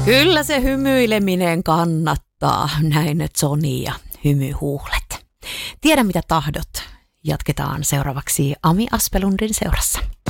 Kyllä se hymyileminen kannattaa, näin Joni ja hymyhuulet. Tiedä mitä tahdot. Jatketaan seuraavaksi Ami Aspelundin seurassa.